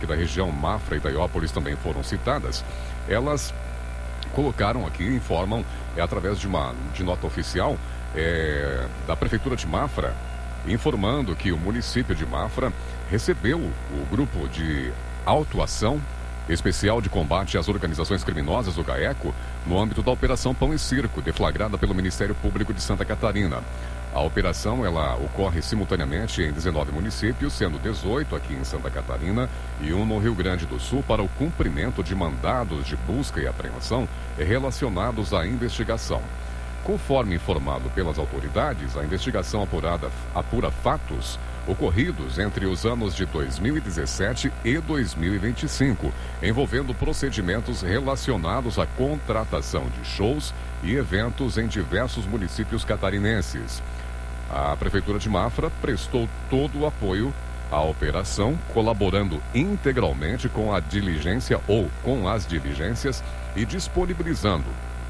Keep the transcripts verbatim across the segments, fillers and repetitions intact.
que da região Mafra e Itaiópolis também foram citadas, elas colocaram aqui, informam, é, através de uma de nota oficial é, da Prefeitura de Mafra, informando que o município de Mafra recebeu o grupo de autuação especial de combate às organizações criminosas, o GAECO, no âmbito da Operação Pão e Circo, deflagrada pelo Ministério Público de Santa Catarina. A operação, ela ocorre simultaneamente em dezenove municípios, sendo dezoito aqui em Santa Catarina e um no Rio Grande do Sul, para o cumprimento de mandados de busca e apreensão relacionados à investigação. Conforme informado pelas autoridades, a investigação apurada, apura fatos ocorridos entre os anos de dois mil e dezessete e dois mil e vinte e cinco, envolvendo procedimentos relacionados à contratação de shows e eventos em diversos municípios catarinenses. A Prefeitura de Mafra prestou todo o apoio à operação, colaborando integralmente com a diligência ou com as diligências e disponibilizando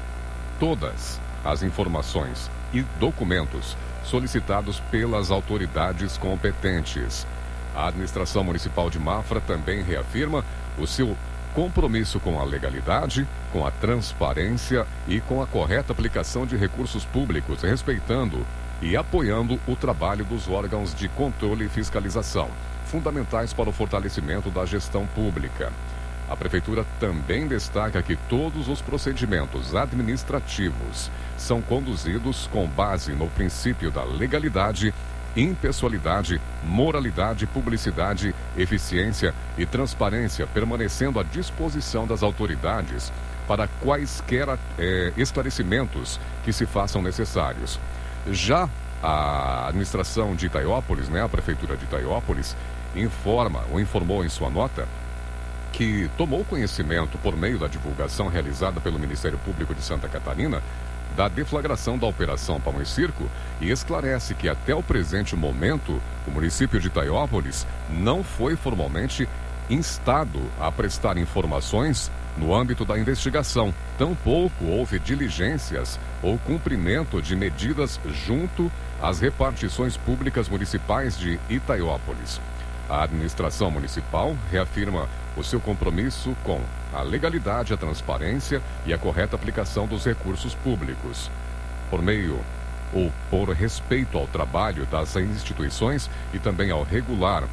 todas as informações e documentos solicitados pelas autoridades competentes. A administração municipal de Mafra também reafirma o seu compromisso com a legalidade, com a transparência e com a correta aplicação de recursos públicos, respeitando e apoiando o trabalho dos órgãos de controle e fiscalização, fundamentais para o fortalecimento da gestão pública. A Prefeitura também destaca que todos os procedimentos administrativos são conduzidos com base no princípio da legalidade, impessoalidade, moralidade, publicidade, eficiência e transparência, permanecendo à disposição das autoridades para quaisquer é, esclarecimentos que se façam necessários. Já a administração de Itaiópolis, né, a Prefeitura de Itaiópolis, informa ou informou em sua nota que tomou conhecimento, por meio da divulgação realizada pelo Ministério Público de Santa Catarina, da deflagração da Operação Pão e Circo e esclarece que até o presente momento o município de Itaiópolis não foi formalmente instado a prestar informações no âmbito da investigação. Tampouco houve diligências ou cumprimento de medidas junto às repartições públicas municipais de Itaiópolis. A administração municipal reafirma o seu compromisso com a legalidade, a transparência e a correta aplicação dos recursos públicos. Por meio ou por respeito ao trabalho das instituições e também ao regular,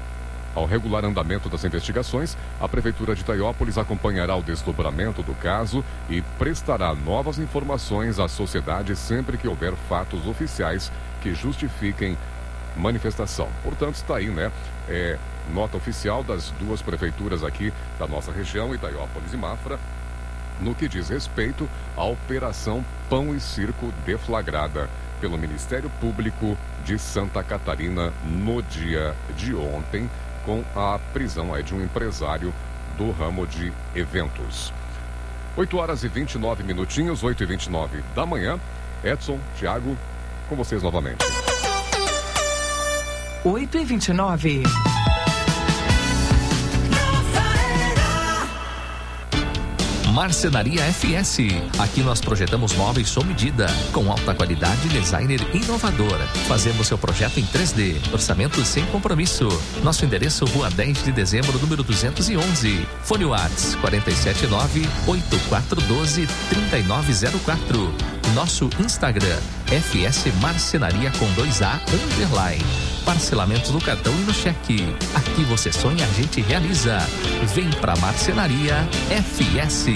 ao regular andamento das investigações, a Prefeitura de Itaiópolis acompanhará o desdobramento do caso e prestará novas informações à sociedade sempre que houver fatos oficiais que justifiquem manifestação. Portanto, está aí, né? É, nota oficial das duas prefeituras aqui da nossa região, Itaiópolis e Mafra, no que diz respeito à Operação Pão e Circo deflagrada pelo Ministério Público de Santa Catarina no dia de ontem, com a prisão aí de um empresário do ramo de eventos. oito horas e vinte e nove minutinhos, oito e vinte e nove da manhã. Edson, Thiago, com vocês novamente. oito e vinte e nove. Marcenaria F S. Aqui nós projetamos móveis sob medida, com alta qualidade e designer inovador. Fazemos seu projeto em três D, orçamento sem compromisso. Nosso endereço, Rua dez de Dezembro, número duzentos e onze. Fone WhatsApp quatro sete nove, oito quatro um dois, três nove zero quatro. Nosso Instagram, F S Marcenaria com dois A underline. Parcelamentos no cartão e no cheque. Aqui você sonha, a gente realiza. Vem pra Marcenaria F S.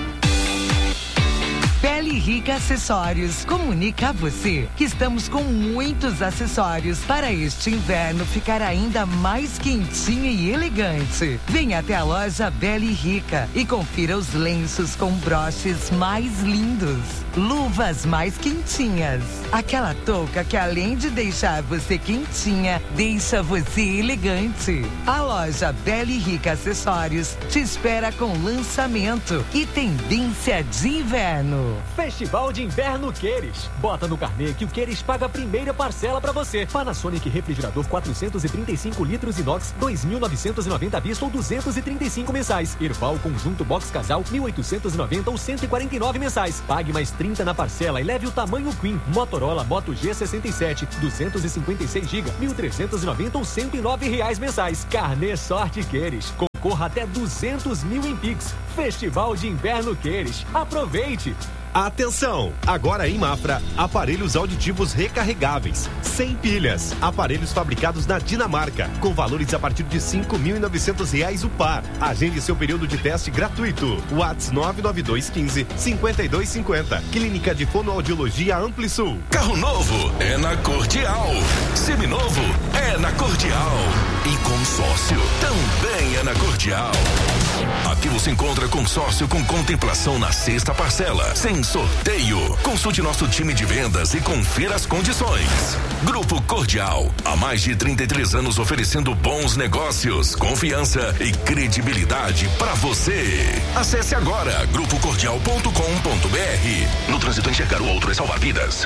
Pele Rica Acessórios comunica a você que estamos com muitos acessórios para este inverno ficar ainda mais quentinho e elegante. Venha até a loja Pele Rica e confira os lenços com broches mais lindos, luvas mais quentinhas, aquela touca que além de deixar você quentinha, deixa você elegante. A loja Pele Rica Acessórios te espera com lançamento e tendência de inverno. Festival de Inverno Queires. Bota no carnê que o Queires paga a primeira parcela pra você. Panasonic refrigerador quatrocentos e trinta e cinco litros inox, dois mil novecentos e noventa à vista ou duzentos e trinta e cinco mensais. Erval conjunto box casal, mil oitocentos e noventa ou cento e quarenta e nove mensais. Pague mais trinta na parcela e leve o tamanho Queen. Motorola Moto G sessenta e sete, duzentos e cinquenta e seis gigabytes, mil trezentos e noventa ou cento e nove reais mensais. Carnê Sorte Queires. Corra até duzentos mil em Pix. Festival de Inverno Queires. Aproveite! Atenção! Agora em Mafra, aparelhos auditivos recarregáveis, sem pilhas, aparelhos fabricados na Dinamarca, com valores a partir de cinco mil e novecentos reais o par. Agende seu período de teste gratuito. WhatsApp nove nove dois um cinco, cinco dois cinco zero. Clínica de Fonoaudiologia Amplisul. Carro novo é na Cordial. Seminovo é na Cordial. E consórcio também é na Cordial. Aqui você encontra consórcio com contemplação na sexta parcela, sem sorteio. Consulte nosso time de vendas e confira as condições. Grupo Cordial, há mais de trinta e três anos oferecendo bons negócios, confiança e credibilidade para você. Acesse agora grupo cordial ponto com ponto br. No trânsito, enxergar o outro é salvar vidas.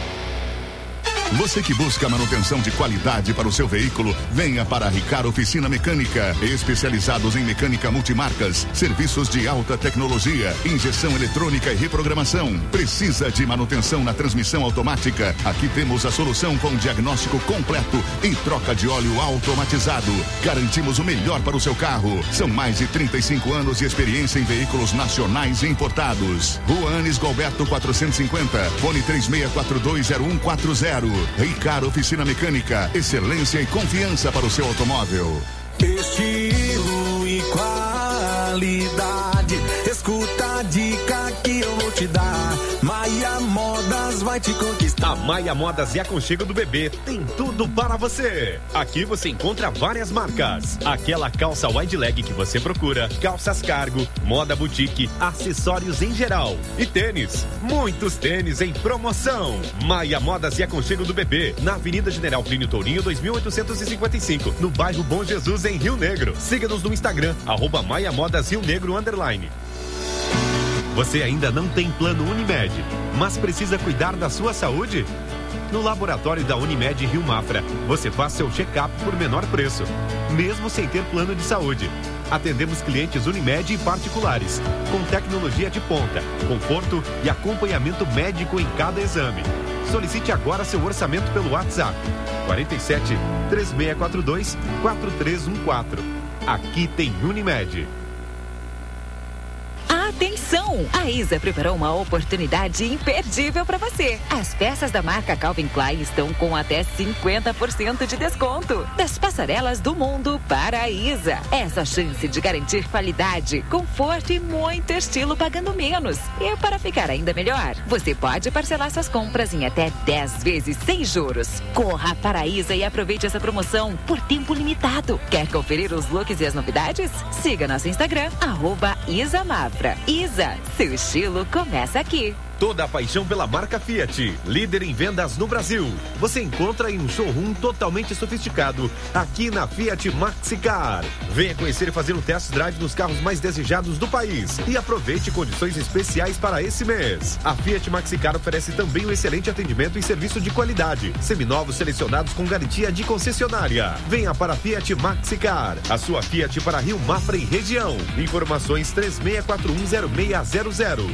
Você que busca manutenção de qualidade para o seu veículo, venha para a Ricar Oficina Mecânica. Especializados em mecânica multimarcas, serviços de alta tecnologia, injeção eletrônica e reprogramação. Precisa de manutenção na transmissão automática? Aqui temos a solução com diagnóstico completo e troca de óleo automatizado. Garantimos o melhor para o seu carro. São mais de trinta e cinco anos de experiência em veículos nacionais e importados. Rua Anis Galberto quatrocentos e cinquenta, fone três seis quatro dois zero um quatro zero. Ricar Oficina Mecânica, excelência e confiança para o seu automóvel. Estilo e qualidade, escuta a dica que eu vou te dar. Maia Modas vai te conquistar. A Maia Modas e Aconchego do Bebê tem tudo para você. Aqui você encontra várias marcas. Aquela calça wide leg que você procura, calças cargo, moda boutique, acessórios em geral e tênis. Muitos tênis em promoção. Maia Modas e Aconchego do Bebê, na Avenida General Plínio Tourinho, dois mil oitocentos e cinquenta e cinco, no bairro Bom Jesus, em Rio Negro. Siga-nos no Instagram, arroba Maia Modas Rio Negro underline. Você ainda não tem plano Unimed, mas precisa cuidar da sua saúde? No laboratório da Unimed Rio Mafra, você faz seu check-up por menor preço, mesmo sem ter plano de saúde. Atendemos clientes Unimed e particulares, com tecnologia de ponta, conforto e acompanhamento médico em cada exame. Solicite agora seu orçamento pelo WhatsApp quarenta e sete, três seis quatro dois, quatro três um quatro. Aqui tem Unimed. Atenção! A Isa preparou uma oportunidade imperdível para você. As peças da marca Calvin Klein estão com até cinquenta por cento de desconto. Das passarelas do mundo para a Isa. Essa chance de garantir qualidade, conforto e muito estilo pagando menos. E para ficar ainda melhor, você pode parcelar suas compras em até dez vezes sem juros. Corra para a Isa e aproveite essa promoção por tempo limitado. Quer conferir os looks e as novidades? Siga nosso Instagram, arroba Isa Mafra. Isa, seu estilo começa aqui. Toda a paixão pela marca Fiat, líder em vendas no Brasil. Você encontra em um showroom totalmente sofisticado, aqui na Fiat Maxicar. Venha conhecer e fazer um test drive nos carros mais desejados do país. E aproveite condições especiais para esse mês. A Fiat Maxicar oferece também um excelente atendimento e serviço de qualidade. Seminovos selecionados com garantia de concessionária. Venha para a Fiat Maxicar, a sua Fiat para Rio Mafra e região. Informações três seis quatro um zero seis zero zero.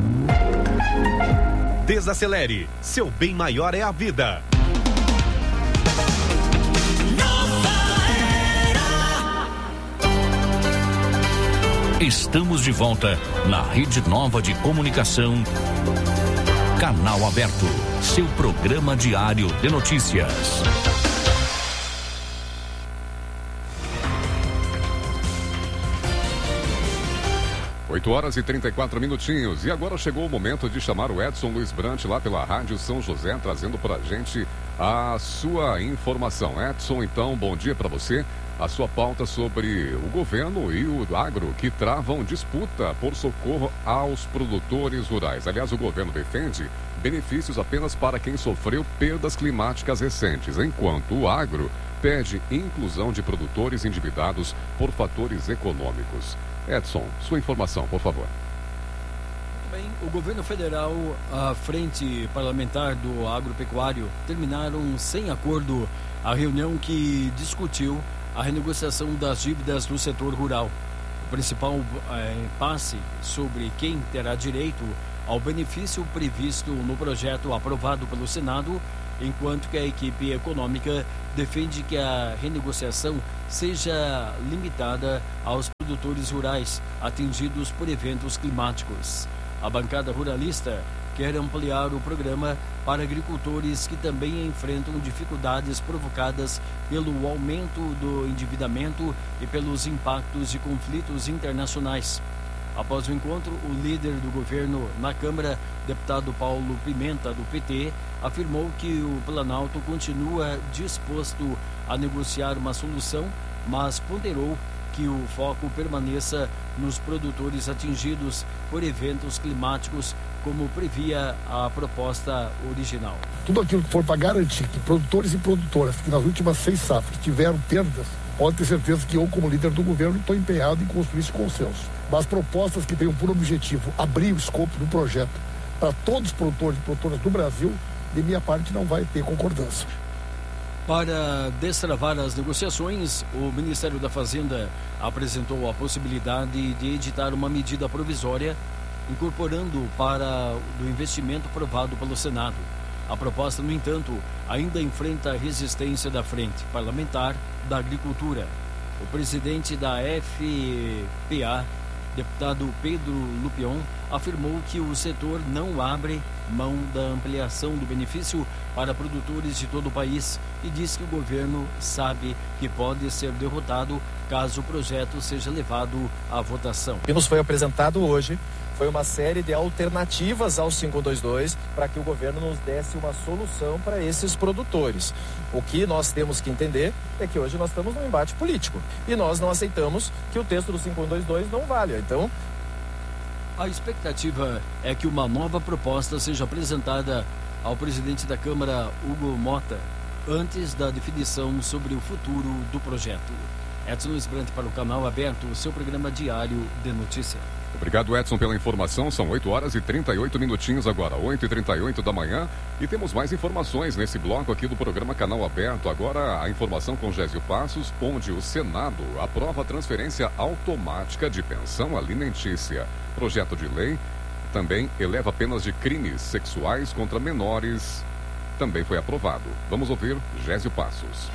Desacelere, seu bem maior é a vida. Estamos de volta na Rede Nova de Comunicação. Canal Aberto, seu programa diário de notícias. oito horas e trinta e quatro minutinhos. E agora chegou o momento de chamar o Edson Luiz Brant lá pela Rádio São José, trazendo pra gente a sua informação. Edson, então, bom dia para você. A sua pauta sobre o governo e o agro que travam disputa por socorro aos produtores rurais. Aliás, o governo defende benefícios apenas para quem sofreu perdas climáticas recentes, enquanto o agro pede inclusão de produtores endividados por fatores econômicos. Edson, sua informação, por favor. Muito bem, o governo federal, a frente parlamentar do agropecuário, terminaram sem acordo a reunião que discutiu a renegociação das dívidas do setor rural. O principal é, impasse sobre quem terá direito ao benefício previsto no projeto aprovado pelo Senado, enquanto que a equipe econômica defende que a renegociação seja limitada aos produtores rurais atingidos por eventos climáticos. A bancada ruralista quer ampliar o programa para agricultores que também enfrentam dificuldades provocadas pelo aumento do endividamento e pelos impactos de conflitos internacionais. Após o encontro, o líder do governo na Câmara, deputado Paulo Pimenta, do P T, afirmou que o Planalto continua disposto a negociar uma solução, mas ponderou que o foco permaneça nos produtores atingidos por eventos climáticos, como previa a proposta original. Tudo aquilo que for para garantir que produtores e produtoras que nas últimas seis safras tiveram perdas, pode ter certeza que eu, como líder do governo, estou empenhado em construir esse consenso. Mas propostas que tenham por objetivo abrir o escopo do projeto para todos os produtores e produtoras do Brasil, de minha parte não vai ter concordância. Para destravar as negociações, o Ministério da Fazenda apresentou a possibilidade de editar uma medida provisória incorporando para do investimento aprovado pelo Senado. A proposta, no entanto, ainda enfrenta a resistência da Frente Parlamentar da Agricultura. O presidente da F P A, deputado Pedro Lupion, afirmou que o setor não abre mão da ampliação do benefício para produtores de todo o país e diz que o governo sabe que pode ser derrotado caso o projeto seja levado à votação. O que nos foi apresentado hoje foi uma série de alternativas ao quinhentos e vinte e dois para que o governo nos desse uma solução para esses produtores. O que nós temos que entender é que hoje nós estamos num embate político e nós não aceitamos que o texto do quinhentos e vinte e dois não valha. Então, a expectativa é que uma nova proposta seja apresentada ao presidente da Câmara, Hugo Mota, antes da definição sobre o futuro do projeto. Edson Esbrante para o Canal Aberto, o seu programa diário de notícia. Obrigado, Edson, pela informação. São oito horas e trinta e oito minutinhos agora, oito e trinta e oito da manhã. E temos mais informações nesse bloco aqui do programa Canal Aberto. Agora a informação com Gésio Passos, onde o Senado aprova a transferência automática de pensão alimentícia. Projeto de lei também eleva penas de crimes sexuais contra menores. Também foi aprovado. Vamos ouvir Gésio Passos.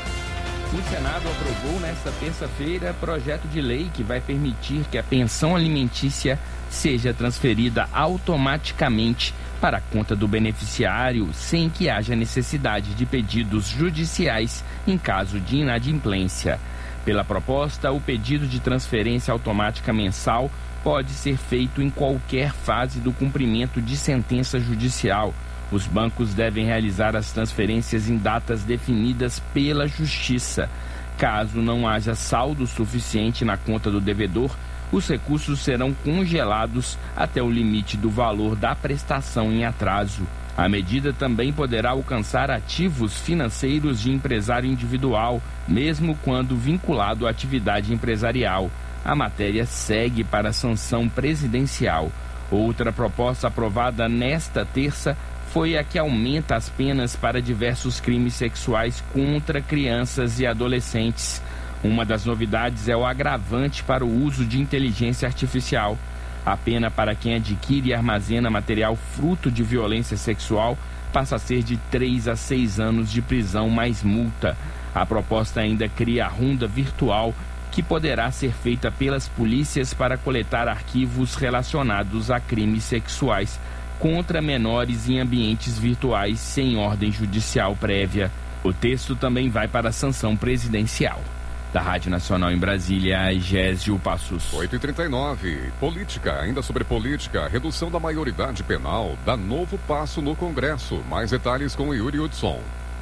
O Senado aprovou nesta terça-feira projeto de lei que vai permitir que a pensão alimentícia seja transferida automaticamente para a conta do beneficiário sem que haja necessidade de pedidos judiciais em caso de inadimplência. Pela proposta, o pedido de transferência automática mensal pode ser feito em qualquer fase do cumprimento de sentença judicial. Os bancos devem realizar as transferências em datas definidas pela Justiça. Caso não haja saldo suficiente na conta do devedor, os recursos serão congelados até o limite do valor da prestação em atraso. A medida também poderá alcançar ativos financeiros de empresário individual, mesmo quando vinculado à atividade empresarial. A matéria segue para a sanção presidencial. Outra proposta aprovada nesta terça foi a que aumenta as penas para diversos crimes sexuais contra crianças e adolescentes. Uma das novidades é o agravante para o uso de inteligência artificial. A pena para quem adquire e armazena material fruto de violência sexual passa a ser de três a seis anos de prisão mais multa. A proposta ainda cria a ronda virtual, que poderá ser feita pelas polícias para coletar arquivos relacionados a crimes sexuais contra menores em ambientes virtuais sem ordem judicial prévia. O texto também vai para a sanção presidencial. Da Rádio Nacional em Brasília, Gésio Passos. oito e trinta e nove. Política, ainda sobre política, redução da maioridade penal dá novo passo no Congresso. Mais detalhes com Yuri Hudson.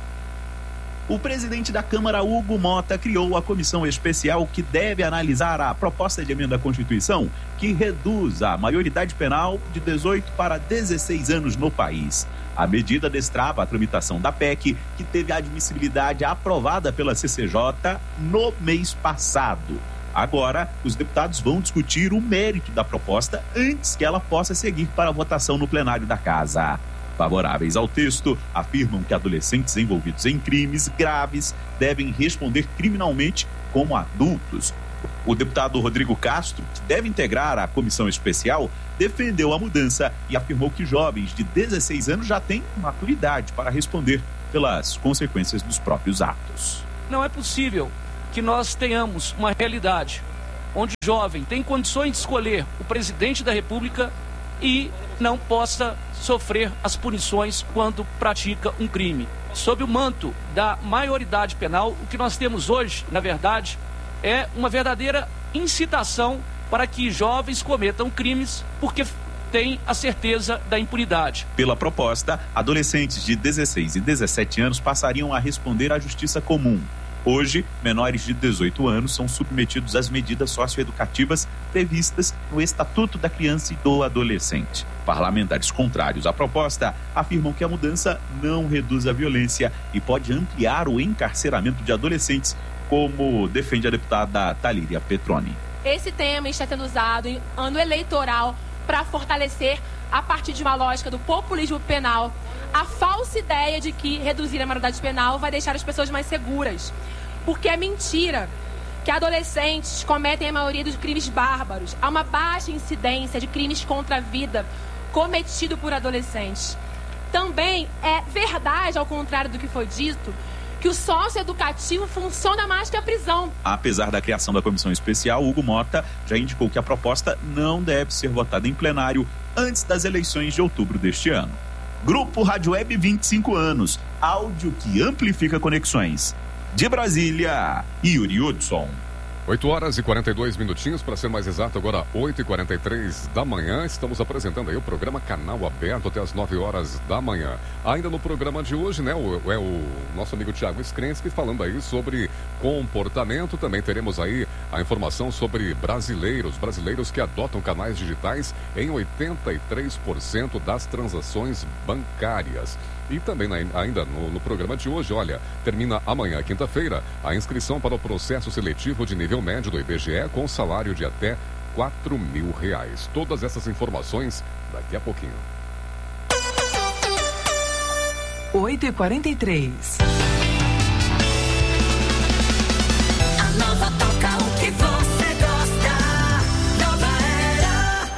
O presidente da Câmara, Hugo Mota, criou a comissão especial que deve analisar a proposta de emenda à Constituição que reduz a maioridade penal de dezoito para dezesseis anos no país. A medida destrava a tramitação da P E C, que teve a admissibilidade aprovada pela C C J no mês passado. Agora, os deputados vão discutir o mérito da proposta antes que ela possa seguir para a votação no plenário da Casa. Favoráveis ao texto, afirmam que adolescentes envolvidos em crimes graves devem responder criminalmente como adultos. O deputado Rodrigo Castro, que deve integrar a comissão especial, defendeu a mudança e afirmou que jovens de dezesseis anos já têm maturidade para responder pelas consequências dos próprios atos. Não é possível que nós tenhamos uma realidade onde o jovem tem condições de escolher o presidente da República e não possa sofrer as punições quando pratica um crime. Sob o manto da maioridade penal, o que nós temos hoje, na verdade, é uma verdadeira incitação para que jovens cometam crimes porque têm a certeza da impunidade. Pela proposta, adolescentes de dezesseis e dezessete anos passariam a responder à justiça comum. Hoje, menores de dezoito anos são submetidos às medidas socioeducativas previstas no Estatuto da Criança e do Adolescente. Parlamentares contrários à proposta afirmam que a mudança não reduz a violência e pode ampliar o encarceramento de adolescentes, como defende a deputada Talíria Petroni. Esse tema está sendo usado em ano eleitoral para fortalecer, a partir de uma lógica do populismo penal, a falsa ideia de que reduzir a maioridade penal vai deixar as pessoas mais seguras. Porque é mentira que adolescentes cometem a maioria dos crimes bárbaros. Há uma baixa incidência de crimes contra a vida cometido por adolescentes. Também é verdade, ao contrário do que foi dito, que o socioeducativo funciona mais que a prisão. Apesar da criação da comissão especial, Hugo Mota já indicou que a proposta não deve ser votada em plenário antes das eleições de outubro deste ano. Grupo Rádio Web vinte e cinco anos, áudio que amplifica conexões. De Brasília, Yuri Hudson. oito horas e quarenta e dois minutinhos, para ser mais exato, agora oito e quarenta e três da manhã. Estamos apresentando aí o programa Canal Aberto até as nove horas da manhã. Ainda no programa de hoje, né, o, é o nosso amigo Tiago Skrensky falando aí sobre comportamento. Também teremos aí a informação sobre brasileiros, brasileiros que adotam canais digitais em oitenta e três por cento das transações bancárias. E também ainda no, no programa de hoje, olha, termina amanhã, quinta-feira, a inscrição para o processo seletivo de nível médio do I B G E com salário de até quatro mil reais. Todas essas informações daqui a pouquinho. oito e quarenta e três. A nova toca o que você gosta. Nova era.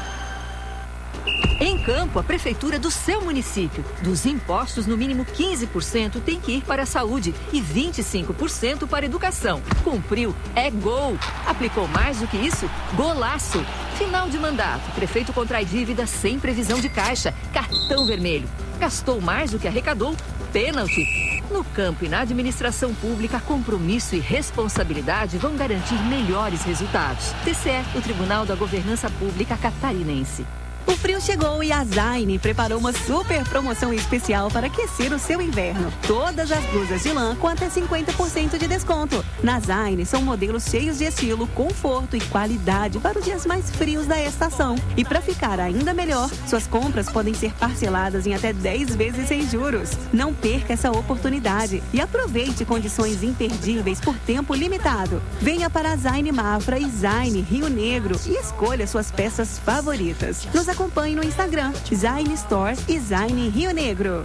Em Campo, a prefeitura do seu município. Dos impostos, no mínimo quinze por cento tem que ir para a saúde e vinte e cinco por cento para a educação. Cumpriu, é gol. Aplicou mais do que isso? Golaço. Final de mandato, prefeito contrai dívida sem previsão de caixa. Cartão vermelho. Gastou mais do que arrecadou? Pênalti. No campo e na administração pública, compromisso e responsabilidade vão garantir melhores resultados. T C E, o Tribunal da Governança Pública Catarinense. O frio chegou e a Zaine preparou uma super promoção especial para aquecer o seu inverno. Todas as blusas de lã com até cinquenta por cento de desconto. Na Zaine são modelos cheios de estilo, conforto e qualidade para os dias mais frios da estação. E para ficar ainda melhor, suas compras podem ser parceladas em até dez vezes sem juros. Não perca essa oportunidade e aproveite condições imperdíveis por tempo limitado. Venha para a Zaine Mafra e Zaine Rio Negro e escolha suas peças favoritas. Nos acompanhe no Instagram, Zaine Store e Zaine Rio Negro.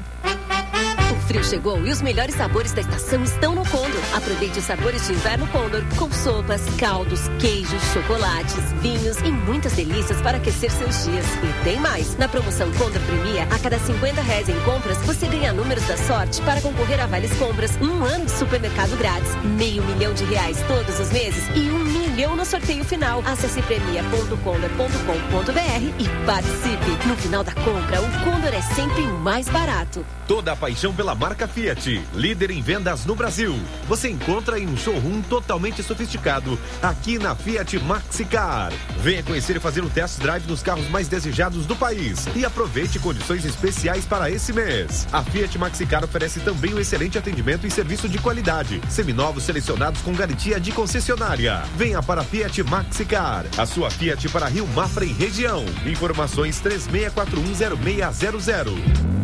O frio chegou e os melhores sabores da estação estão no Condor. Aproveite os sabores de inverno Condor, com sopas, caldos, queijos, chocolates, vinhos e muitas delícias para aquecer seus dias. E tem mais! Na promoção Condor Premia, a cada cinquenta reais em compras, você ganha números da sorte para concorrer a vales compras, um ano de supermercado grátis, meio milhão de reais todos os meses e um milhão no sorteio final. Acesse premia ponto condor ponto com ponto br e participe. No final da compra, o Condor é sempre mais barato. Toda a paixão pela marca Fiat, líder em vendas no Brasil. Você encontra em um showroom totalmente sofisticado aqui na Fiat Maxicar. Venha conhecer e fazer um test drive dos carros mais desejados do país e aproveite condições especiais para esse mês. A Fiat Maxicar oferece também um excelente atendimento e serviço de qualidade. Seminovos selecionados com garantia de concessionária. Venha para a Fiat Maxicar, a sua Fiat para Rio Mafra e região. Informações três seis quatro um zero seis zero zero.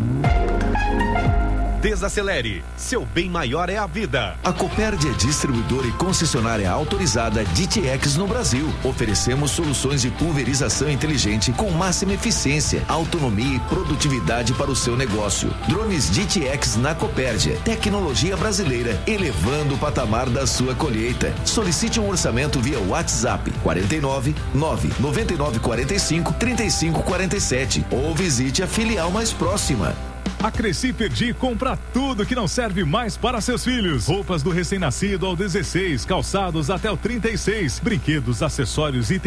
Desacelere, seu bem maior é a vida. A Coperd é distribuidora e concessionária autorizada D T X no Brasil. Oferecemos soluções de pulverização inteligente com máxima eficiência, autonomia e produtividade para o seu negócio. Drones D T X na Coperd, tecnologia brasileira, elevando o patamar da sua colheita. Solicite um orçamento via WhatsApp quarenta e nove, nove noventa e nove quarenta e cinco, trinta e cinco quarenta e sete ou visite a filial mais próxima. A Cresci Perdi compra tudo que não serve mais para seus filhos. Roupas do recém-nascido ao dezesseis, calçados até o trinta e seis, brinquedos, acessórios e